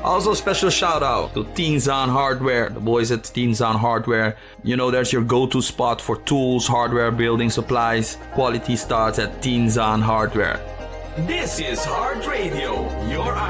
Also, special shout out to Tenzan Hardware, the boys at Tenzan Hardware. You know, there's your go-to spot for tools, hardware, building supplies. Quality starts at Tenzan Hardware. This is Hard Radio, your